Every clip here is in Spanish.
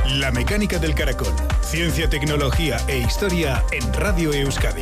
La mecánica del caracol. Ciencia, tecnología e historia en Radio Euskadi.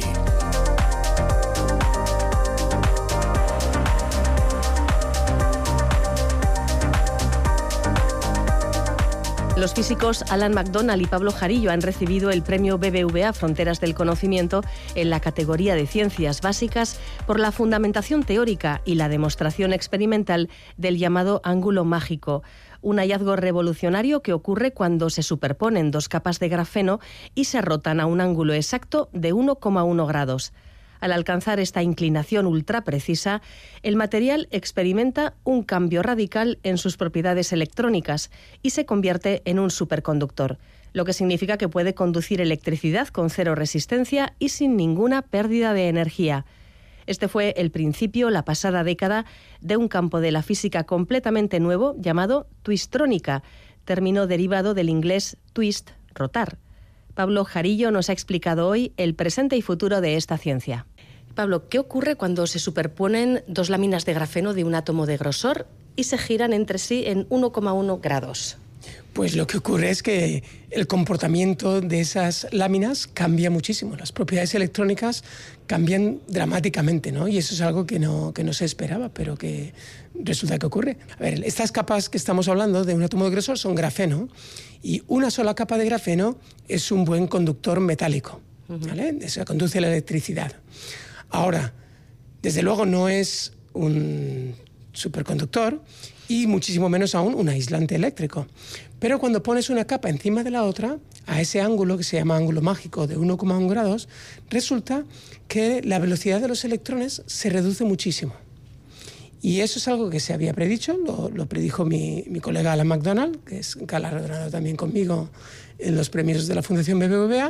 Los físicos Alan McDonald y Pablo Jarillo han recibido el premio BBVA Fronteras del Conocimiento en la categoría de Ciencias Básicas por la fundamentación teórica y la demostración experimental del llamado ángulo mágico, un hallazgo revolucionario que ocurre cuando se superponen dos capas de grafeno y se rotan a un ángulo exacto de 1,1 grados. Al alcanzar esta inclinación ultra precisa, el material experimenta un cambio radical en sus propiedades electrónicas y se convierte en un superconductor, lo que significa que puede conducir electricidad con cero resistencia y sin ninguna pérdida de energía. Este fue el principio, la pasada década, de un campo de la física completamente nuevo llamado twistrónica, término derivado del inglés twist, rotar. Pablo Jarillo nos ha explicado hoy el presente y futuro de esta ciencia. Pablo, ¿qué ocurre cuando se superponen dos láminas de grafeno de un átomo de grosor y se giran entre sí en 1,1 grados? Pues lo que ocurre es que el comportamiento de esas láminas cambia muchísimo. Las propiedades electrónicas cambian dramáticamente, ¿no? Y eso es algo que no se esperaba, pero que resulta que ocurre. A ver, estas capas que estamos hablando de un átomo de grosor son grafeno, y una sola capa de grafeno es un buen conductor metálico, ¿vale? Eso conduce la electricidad. Ahora, desde luego no es un superconductor y muchísimo menos aún un aislante eléctrico. Pero cuando pones una capa encima de la otra, a ese ángulo que se llama ángulo mágico de 1,1 grados, resulta que la velocidad de los electrones se reduce muchísimo. Y eso es algo que se había predicho, lo predijo mi colega Alan McDonald, que es galardonado también conmigo en los premios de la Fundación BBVA,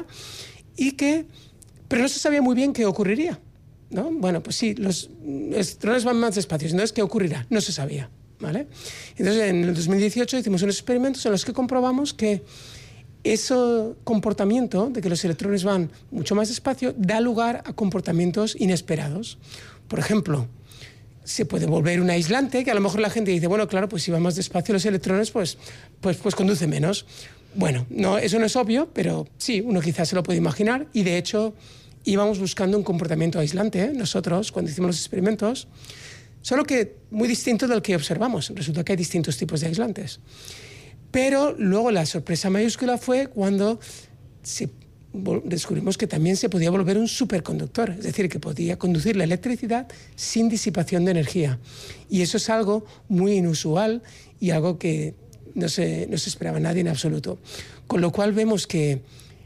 pero no se sabía muy bien qué ocurriría, ¿no? Bueno, pues sí, los electrones van más despacio, entonces ¿qué ocurrirá? No se sabía, ¿vale? Entonces en el 2018 hicimos unos experimentos en los que comprobamos que ese comportamiento de que los electrones van mucho más despacio da lugar a comportamientos inesperados. Por ejemplo, se puede volver un aislante, que a lo mejor la gente dice, bueno, claro, pues si van más despacio los electrones, pues conduce menos. Bueno, no, eso no es obvio, pero sí, uno quizás se lo puede imaginar, y de hecho íbamos buscando un comportamiento aislante, nosotros, cuando hicimos los experimentos, solo que muy distinto del que observamos. Resulta que hay distintos tipos de aislantes. Pero luego la sorpresa mayúscula fue cuando descubrimos que también se podía volver un superconductor, es decir, que podía conducir la electricidad sin disipación de energía. Y eso es algo muy inusual y algo que no se esperaba nadie en absoluto. Con lo cual vemos que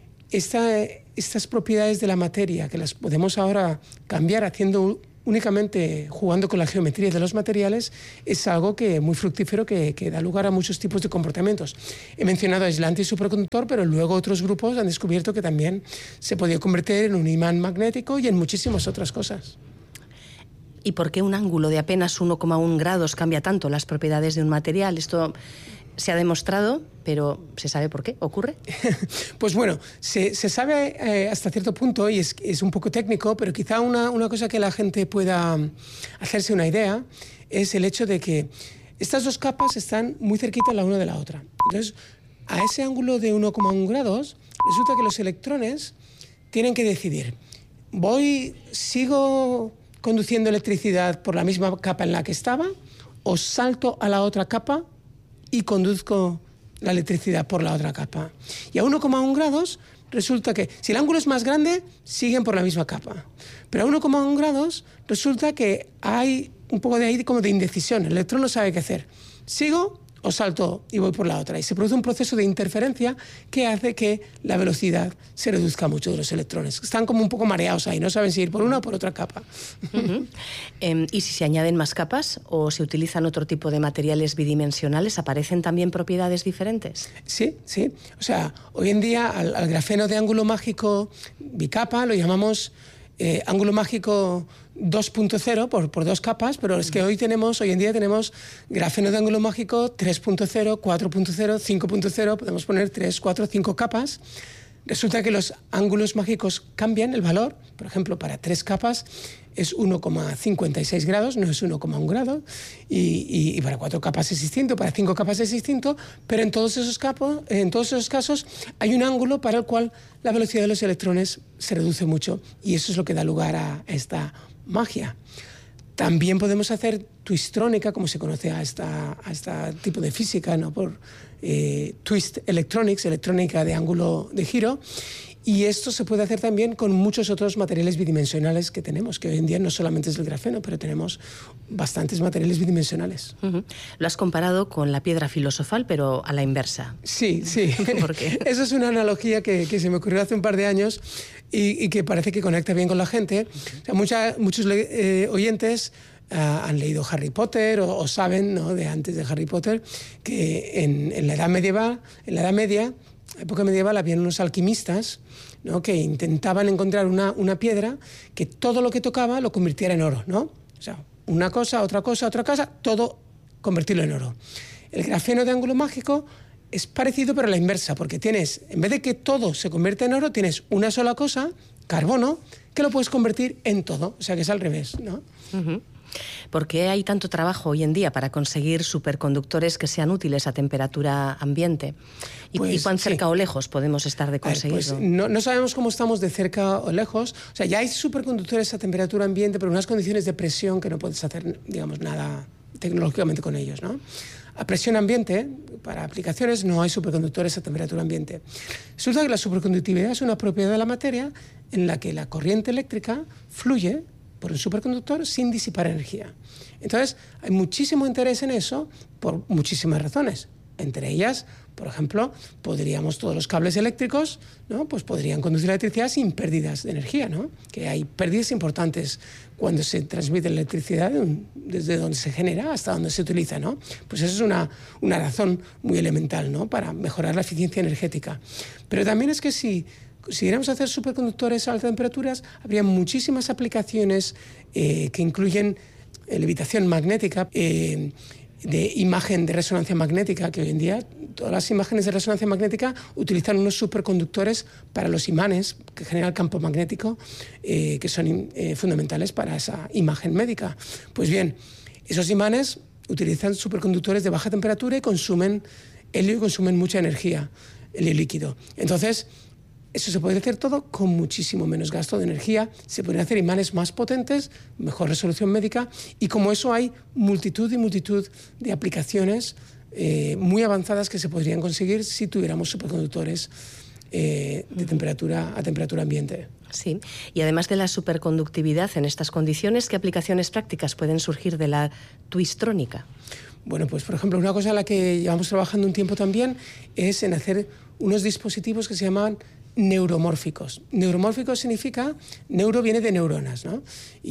estas propiedades de la materia, que las podemos ahora cambiar haciendo únicamente jugando con la geometría de los materiales, es algo que muy fructífero, que da lugar a muchos tipos de comportamientos. He mencionado aislante y superconductor, pero luego otros grupos han descubierto que también se podía convertir en un imán magnético y en muchísimas otras cosas. ¿Y por qué un ángulo de apenas 1,1 grados cambia tanto las propiedades de un material? Esto se ha demostrado, pero ¿se sabe por qué ocurre? Pues bueno, se sabe hasta cierto punto, y es un poco técnico, pero quizá una cosa que la gente pueda hacerse una idea es el hecho de que estas dos capas están muy cerquita la una de la otra. Entonces, a ese ángulo de 1,1 grados, resulta que los electrones tienen que decidir, ¿sigo conduciendo electricidad por la misma capa en la que estaba, o salto a la otra capa y conduzco la electricidad por la otra capa? Y a 1,1 grados resulta que si el ángulo es más grande, siguen por la misma capa. Pero a 1,1 grados resulta que hay un poco de ahí como de indecisión. El electrón no sabe qué hacer. ¿Sigo o salto y voy por la otra? Y se produce un proceso de interferencia que hace que la velocidad se reduzca mucho de los electrones. Están como un poco mareados ahí, no saben si ir por una o por otra capa. Uh-huh. ¿Y si se añaden más capas o se utilizan otro tipo de materiales bidimensionales, aparecen también propiedades diferentes? Sí. O sea, hoy en día al grafeno de ángulo mágico bicapa lo llamamos ángulo mágico 2.0 por dos capas, pero es que hoy en día tenemos grafeno de ángulo mágico 3.0, 4.0, 5.0, podemos poner 3, 4, 5 capas Resulta que los ángulos mágicos cambian el valor. Por ejemplo, para 3 capas es 1,56 grados, no es 1,1 grado, y para 4 capas es distinto, para 5 capas es distinto, pero en todos esos casos hay un ángulo para el cual la velocidad de los electrones se reduce mucho, y eso es lo que da lugar a esta magia. También podemos hacer twistrónica, como se conoce a este tipo de física, ¿no? Por twist electronics, electrónica de ángulo de giro. Y esto se puede hacer también con muchos otros materiales bidimensionales que tenemos, que hoy en día no solamente es el grafeno, pero tenemos bastantes materiales bidimensionales. Lo has comparado con la piedra filosofal, pero a la inversa. Sí, sí. ¿Por qué? Eso es una analogía que se me ocurrió hace un par de años y que parece que conecta bien con la gente. O sea, muchos oyentes han leído Harry Potter o saben, ¿no?, de antes de Harry Potter, que en la Edad Media, época medieval, habían unos alquimistas, ¿no?, que intentaban encontrar una piedra que todo lo que tocaba lo convirtiera en oro, ¿no? O sea, una cosa, otra cosa, todo convertirlo en oro. El grafeno de ángulo mágico es parecido, pero a la inversa, porque tienes, en vez de que todo se convierta en oro, tienes una sola cosa, carbono, que lo puedes convertir en todo, o sea que es al revés, ¿no? ¿Por qué hay tanto trabajo hoy en día para conseguir superconductores que sean útiles a temperatura ambiente? ¿Y cuán cerca o lejos podemos estar de conseguirlo? No sabemos cómo estamos de cerca o lejos. O sea, ya hay superconductores a temperatura ambiente, pero en unas condiciones de presión que no puedes hacer, digamos, nada tecnológicamente con ellos, ¿no? A presión ambiente, para aplicaciones, no hay superconductores a temperatura ambiente. Resulta que la superconductividad es una propiedad de la materia en la que la corriente eléctrica fluye por un superconductor sin disipar energía. Entonces, hay muchísimo interés en eso por muchísimas razones. Entre ellas, por ejemplo, todos los cables eléctricos, ¿no?, pues podrían conducir la electricidad sin pérdidas de energía, ¿no? Que hay pérdidas importantes cuando se transmite la electricidad desde donde se genera hasta donde se utiliza, ¿no? Pues eso es una razón muy elemental, ¿no?, para mejorar la eficiencia energética. Pero también es que si consiguiéramos hacer superconductores a altas temperaturas, habría muchísimas aplicaciones que incluyen levitación magnética, de imagen de resonancia magnética, que hoy en día todas las imágenes de resonancia magnética utilizan unos superconductores para los imanes que generan el campo magnético, que son fundamentales para esa imagen médica. Pues bien, esos imanes utilizan superconductores de baja temperatura y consumen helio y consumen mucha energía, helio líquido. Entonces, eso se puede hacer todo con muchísimo menos gasto de energía. Se pueden hacer imanes más potentes, mejor resolución médica, y como eso hay multitud de aplicaciones muy avanzadas que se podrían conseguir si tuviéramos superconductores de temperatura a temperatura ambiente. Sí, y además de la superconductividad en estas condiciones, ¿qué aplicaciones prácticas pueden surgir de la twistrónica? Bueno, pues por ejemplo, una cosa en la que llevamos trabajando un tiempo también es en hacer unos dispositivos que se llaman neuromórficos. Neuromórfico significa, neuro viene de neuronas, ¿no?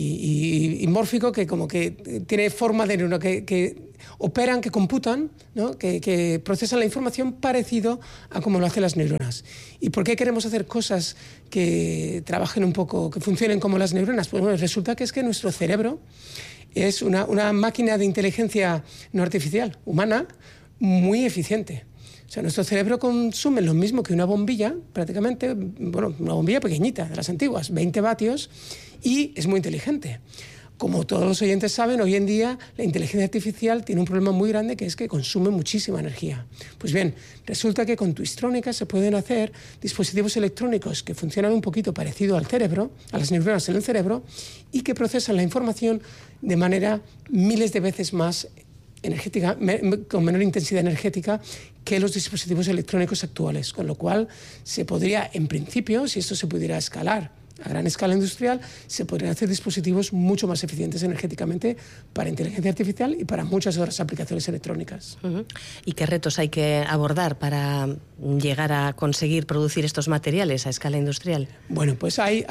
Y mórfico, que como que tiene forma de neurona, que operan, que computan, ¿no?, que procesan la información parecido a como lo hacen las neuronas. ¿Y por qué queremos hacer cosas que trabajen un poco, que funcionen como las neuronas? Pues bueno, resulta que es que nuestro cerebro es una máquina de inteligencia no artificial, humana, muy eficiente. O sea, nuestro cerebro consume lo mismo que una bombilla, prácticamente, bueno, una bombilla pequeñita, de las antiguas, 20 vatios, y es muy inteligente. Como todos los oyentes saben, hoy en día la inteligencia artificial tiene un problema muy grande, que es que consume muchísima energía. Pues bien, resulta que con twistrónica se pueden hacer dispositivos electrónicos que funcionan un poquito parecido al cerebro, a las neuronas en el cerebro, y que procesan la información de manera miles de veces más energética, con menor intensidad energética que los dispositivos electrónicos actuales, con lo cual se podría, en principio, si esto se pudiera escalar a gran escala industrial, se podrían hacer dispositivos mucho más eficientes energéticamente para inteligencia artificial y para muchas otras aplicaciones electrónicas. ¿Y qué retos hay que abordar para llegar a conseguir producir estos materiales a escala industrial? Bueno, pues hay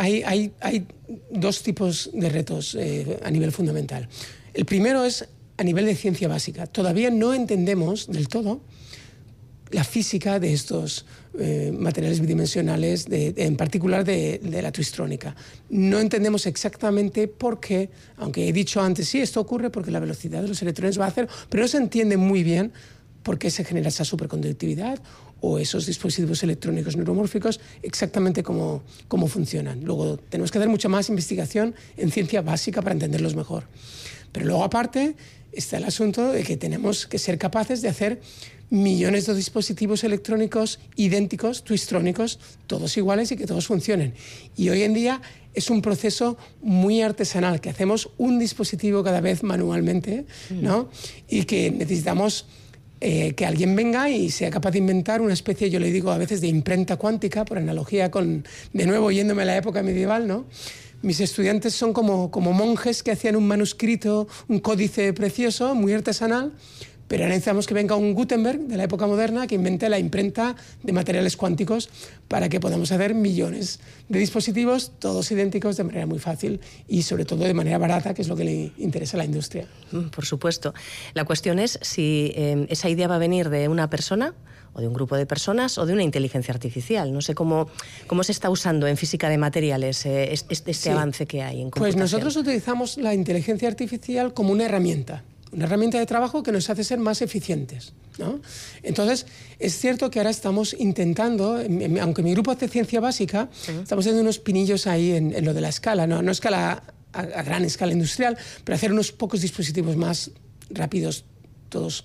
dos tipos de retos a nivel fundamental. El primero es a nivel de ciencia básica. Todavía no entendemos del todo la física de estos materiales bidimensionales, en particular de la twistrónica. No entendemos exactamente por qué, aunque he dicho antes, sí, esto ocurre porque la velocidad de los electrones va a cero, pero no se entiende muy bien por qué se genera esa superconductividad o esos dispositivos electrónicos neuromórficos, exactamente cómo funcionan. Luego tenemos que hacer mucha más investigación en ciencia básica para entenderlos mejor. Pero luego, aparte, está el asunto de que tenemos que ser capaces de hacer millones de dispositivos electrónicos idénticos, twistrónicos, todos iguales y que todos funcionen. Y hoy en día es un proceso muy artesanal, que hacemos un dispositivo cada vez manualmente, ¿no? Y que necesitamos que alguien venga y sea capaz de inventar una especie, yo le digo a veces, de imprenta cuántica, por analogía con, de nuevo, yéndome a la época medieval, ¿no? Mis estudiantes son como monjes que hacían un manuscrito, un códice precioso, muy artesanal, pero ahora necesitamos que venga un Gutenberg de la época moderna que invente la imprenta de materiales cuánticos para que podamos hacer millones de dispositivos, todos idénticos, de manera muy fácil y sobre todo de manera barata, que es lo que le interesa a la industria. Por supuesto. La cuestión es si esa idea va a venir de una persona o de un grupo de personas o de una inteligencia artificial. No sé cómo se está usando en física de materiales este avance que hay en computación. Pues nosotros utilizamos la inteligencia artificial como una herramienta de trabajo que nos hace ser más eficientes, ¿no? Entonces, es cierto que ahora estamos intentando, aunque mi grupo hace ciencia básica, estamos haciendo unos pinillos ahí en lo de la escala, no escala a gran escala industrial, pero hacer unos pocos dispositivos más rápidos, todos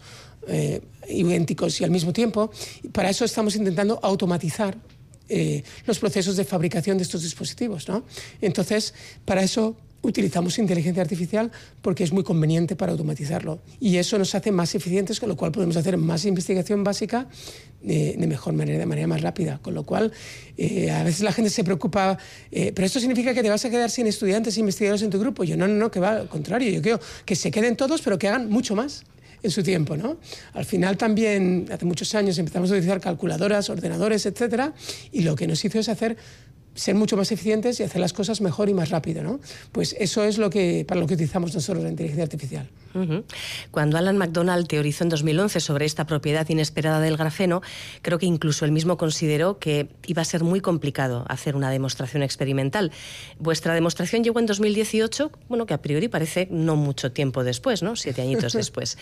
idénticos y al mismo tiempo. Y para eso estamos intentando automatizar los procesos de fabricación de estos dispositivos, ¿no? Entonces, para eso utilizamos inteligencia artificial porque es muy conveniente para automatizarlo. Y eso nos hace más eficientes, con lo cual podemos hacer más investigación básica de mejor manera, de manera más rápida. Con lo cual, a veces la gente se preocupa, pero esto significa que te vas a quedar sin estudiantes e investigadores en tu grupo. Yo no, que va al contrario. Yo quiero que se queden todos, pero que hagan mucho más en su tiempo, ¿no? Al final también, hace muchos años, empezamos a utilizar calculadoras, ordenadores, etcétera, y lo que nos hizo es ser mucho más eficientes y hacer las cosas mejor y más rápido, ¿no? Pues eso es para lo que utilizamos nosotros la inteligencia artificial. Cuando Alan McDonald teorizó en 2011 sobre esta propiedad inesperada del grafeno, creo que incluso él mismo consideró que iba a ser muy complicado hacer una demostración experimental. Vuestra demostración llegó en 2018, bueno, que a priori parece no mucho tiempo después, ¿no? 7 añitos después.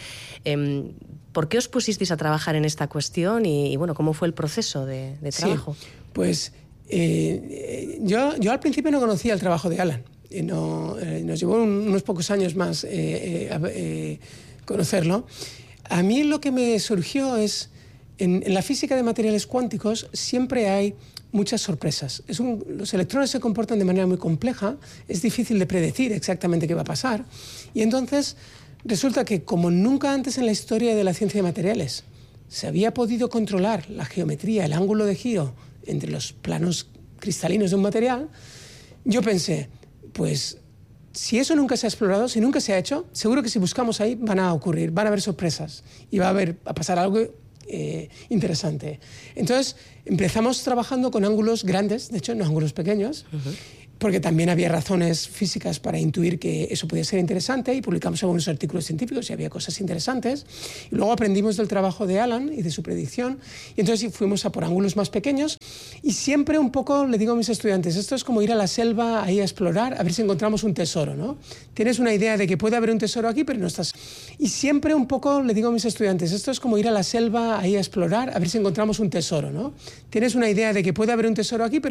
¿Por qué os pusisteis a trabajar en esta cuestión y bueno, cómo fue el proceso de trabajo? Sí, pues yo al principio no conocía el trabajo de Alan. Nos llevó unos pocos años más conocerlo. A mí lo que me surgió es, en la física de materiales cuánticos siempre hay muchas sorpresas. Los electrones se comportan de manera muy compleja, es difícil de predecir exactamente qué va a pasar. Y entonces resulta que, como nunca antes en la historia de la ciencia de materiales se había podido controlar la geometría, el ángulo de giro entre los planos cristalinos de un material, yo pensé, pues si eso nunca se ha explorado, si nunca se ha hecho, seguro que si buscamos ahí van a haber sorpresas y va a pasar algo interesante. Entonces empezamos trabajando con ángulos grandes, de hecho no ángulos pequeños, porque también había razones físicas para intuir que eso podía ser interesante, y publicamos algunos artículos científicos y había cosas interesantes. Y luego aprendimos del trabajo de Alan y de su predicción, y entonces fuimos a por ángulos más pequeños, y siempre un poco le digo a mis estudiantes, esto es como ir a la selva ahí a explorar, a ver si encontramos un tesoro, ¿no? Tienes una idea de que puede haber un tesoro aquí, pero no estás... Y siempre un poco le digo a mis estudiantes, esto es como ir a la selva ahí a explorar, a ver si encontramos un tesoro, ¿no? Tienes una idea de que puede haber un tesoro aquí, pero